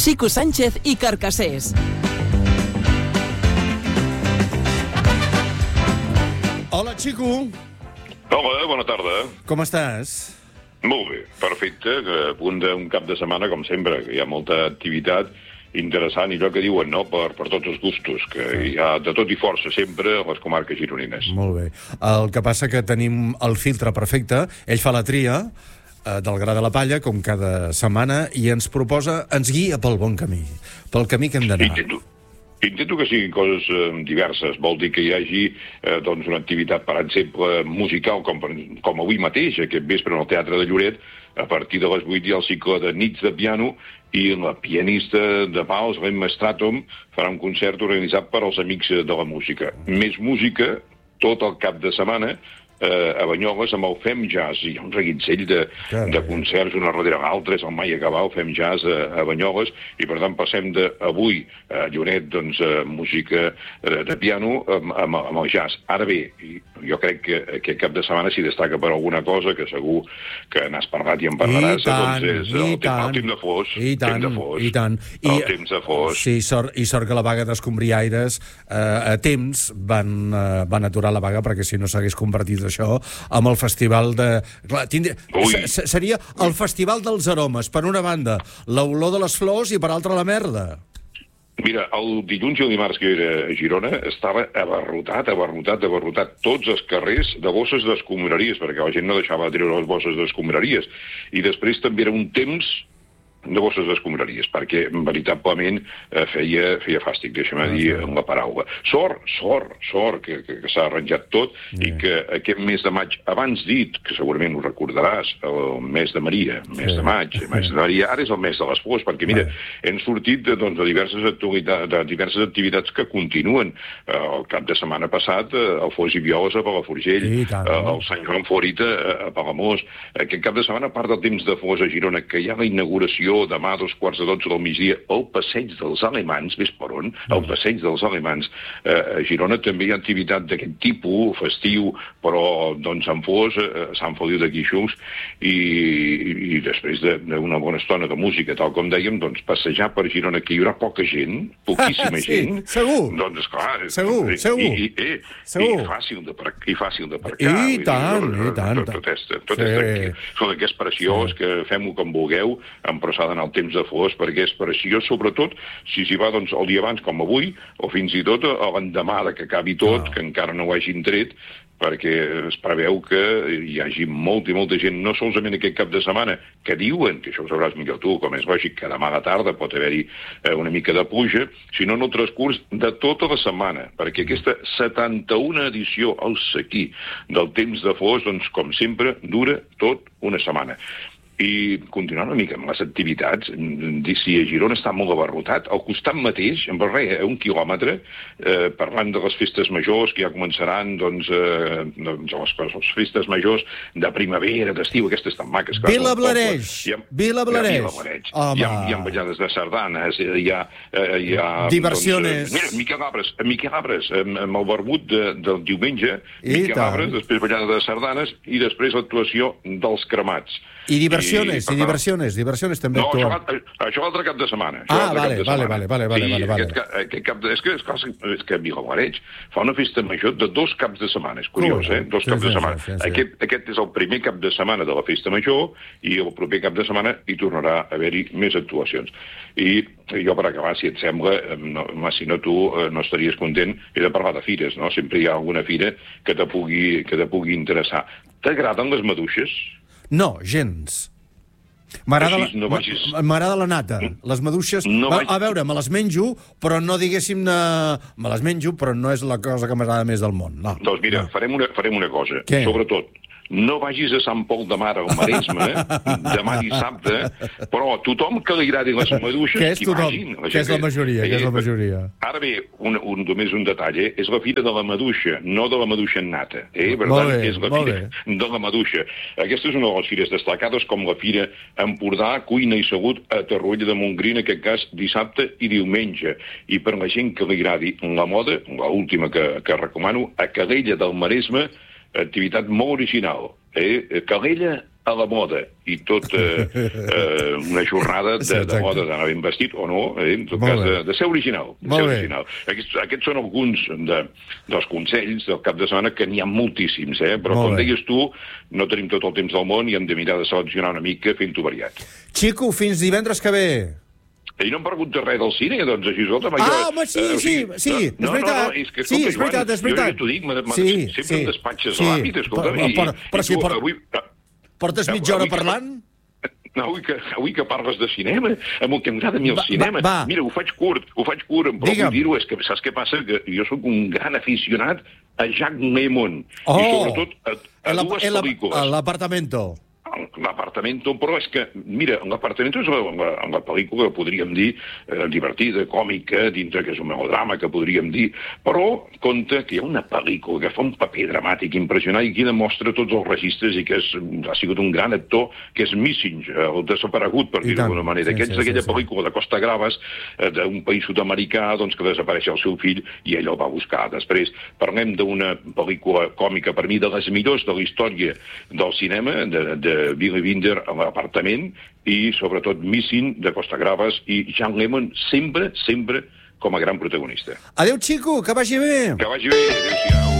Xico Sánchez i Carcassés. Hola, Xico. Hola, bona tarda. Com estàs? Molt bé, perfecte. A punt d'un cap de setmana, com sempre, que hi ha molta activitat interessant i allò que diuen, no?, per tots els gustos, que hi ha de tot i força sempre a les comarques gironines. Molt bé. El que passa que tenim el filtre perfecte, ell fa la tria del gra de la palla, com cada setmana, i ens proposa, ens guia pel bon camí, pel camí que hem d'anar. Intento que siguin coses diverses. Vol dir que hi hagi una activitat, per exemple, musical, com avui mateix, aquest vespre en el Teatre de Lloret, a partir de les 8 hi ha el cicle de nits de piano i la pianista de Pals, l'Emma Stratton, farà un concert organitzat per als Amics de la Música. Més música tot el cap de setmana a Banyoles amb el Fem Jazz. Hi ha un reguitzell de concerts una darrere l'altra, és el mai acabar el Fem Jazz a Banyoles, i per tant passem d'avui a Lloret música de piano amb el jazz. Ara bé, jo crec que aquest cap de setmana s'hi destaca per alguna cosa que segur que n'has parlat i en parlaràs, és el temps de Foix. I tant. El temps de Foix. Sí, i sort que la vaga d'escombriaires a temps van aturar la vaga, perquè si no s'hagués convertit això amb el festival de... Seria el festival dels aromes, per una banda l'olor de les flors i per altra la merda. Mira, el dilluns i el dimarts que era a Girona estava abarrotat tots els carrers de bosses d'escombraries, perquè la gent no deixava de treure les bosses d'escombraries, i després també era un temps de bosses d'escombraries, perquè veritablement feia fàstic, deixa'm dir la paraula. Sort que s'ha arranjat tot i que aquest mes de maig, abans dit, que segurament ho recordaràs, el mes de Maria, mes de maig, ara és el mes de les flors, perquè mira, hem sortit de diverses activitats que continuen. El cap de setmana passat, el Foix i Violes a Palafrugell, el Sant Joan Florita a Palamós. Aquest cap de setmana, a part del temps de flors a Girona, que hi ha la inauguració demà a 2:45 del migdia, el Passeig dels Alemans, ves per on? El Passeig dels Alemans. A Girona també hi ha activitat d'aquest tipus, festiu, però amb flors, Sant Feliu de Guíxols, i després d'una bona estona de música, tal com dèiem, passejar per Girona, que hi haurà poca gent, poquíssima gent. Segur. Doncs, esclar... Segur. I fàcil d'aparcar. I tant. Tot és tranquil. Són aquests preciós, que fem-ho com vulgueu, però s'ha d'anar al temps de flors, perquè és preciós, sobretot si s'hi va el dia abans, com avui, o fins i tot l'endemà que acabi tot, que encara no ho hagin tret, perquè es preveu que hi hagi molta i molta gent, no solament aquest cap de setmana, que diuen, que això ho sabràs millor tu, com és lògic, que demà a la tarda pot haver-hi una mica de pluja, sinó en el transcurs de tota la setmana, perquè aquesta 71a edició al Sequí del temps de flors, com sempre, dura tot una setmana. I continuant una mica amb les activitats, si a Girona està molt abarrotat, al costat mateix, a 1 quilòmetre, parlant de les festes majors, que ja començaran, les festes majors de primavera, d'estiu, aquestes tan maques. Vila Blareig! Hi ha ballades de sardanes, hi ha... Diversiones. Mira, Miquel Abres, amb el verbut del diumenge, Miquel Abres, després ballada de sardanes, i després l'actuació dels cremats. I diversiones també actuen. No, això l'altre cap de setmana. Vale. És que Vilablareig fa una festa major de 2 caps de setmana. És curiós, 2 caps de setmana. Aquest és el primer cap de setmana de la festa major, i el proper cap de setmana hi tornarà a haver-hi més actuacions. I jo, per acabar, si et sembla, si no tu no estaries content, he de parlar de fires, no? Sempre hi ha alguna fira que te pugui interessar. T'agraden les maduixes? No, gens. M'agrada la nata. Les maduixes... A veure, me les menjo, però no diguéssim... Me les menjo, però no és la cosa que m'agrada més del món. Doncs mira, farem una cosa. Sobretot, no vagis a Sant Pol de Mar, al Maresme, demà dissabte, però tothom que li agradi les maduixes... Què és tothom? Què és la majoria? Ara bé, només un detall, és la fira de la maduixa, no de la maduixa en nata. Per tant, és la fira de la maduixa. Aquesta és una de les fires destacades, com la fira Empordà, Cuina i Salut a Torroella de Montgrí, en aquest cas dissabte i diumenge. I per la gent que li agradi la moda, l'última que recomano, a Calella del Maresme, activitat molt original. Calella a la moda i tot una jornada de moda, d'anar ben vestit o no, en tot cas, de ser original. Aquests són alguns dels consells del cap de setmana, que n'hi ha moltíssims, però com deies tu, no tenim tot el temps del món i hem de mirar de seleccionar una mica fent-ho variat. Xico, fins divendres que ve. I no em preguntes res del cine, doncs així, escolta'm... home, sí, és veritat. Sí, és veritat. Jo ja t'ho dic, sempre em despatxes l'hàbit, escolta'm, però si portes mitja hora parlant? Avui que parles de cinema, amb el que m'agrada a mi el cinema... Mira, ho faig curt, però vull dir-ho, és que saps què passa? Que jo sóc un gran aficionat a Jack Lemmon, i sobretot a dues pel·lícules. L'Apartamento. L'Apartamento, però és que, mira, l'Apartamento és la pel·lícula que podríem dir divertida, còmica, dintre que és un melodrama, que podríem dir, però compte que hi ha una pel·lícula que fa un paper dramàtic impressionant i que demostra tots els registres i que ha sigut un gran actor, que és Missing, el desaparegut, per dir-ho d'alguna manera. Aquesta és aquella pel·lícula de Costa Graves, d'un país sud-americà, que desapareix el seu fill i ell el va buscar. Després parlem d'una pel·lícula còmica, per mi, de les millors de la història del cinema, de Billy Wilder a l'Apartament, i sobretot Missing, de Costa Graves, i Jack Lemmon sempre com a gran protagonista. Adéu, Xico, que vagi bé. Que vagi bé, adéu-siau.